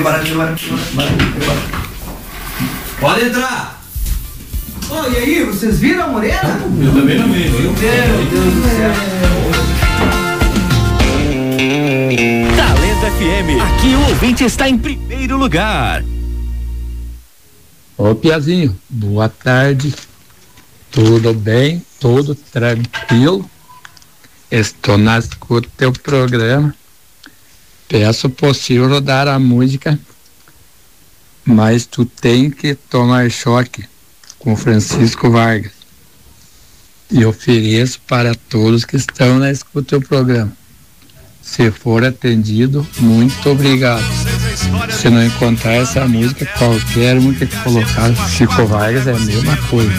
Pode entrar. Oh, e aí, vocês viram a Morena? Eu também não vi. Meu Deus do céu. Talento FM, aqui o ouvinte está em primeiro lugar. Ô Piazinho, boa tarde. Tudo bem? Tudo tranquilo? Estou na escuta do teu programa. Peço possível rodar a música, mas tu tem que tomar choque com Francisco Vargas. E ofereço para todos que estão na escuta do programa. Se for atendido, muito obrigado. Se não encontrar essa música, qualquer um que colocar Chico Vargas é a mesma coisa.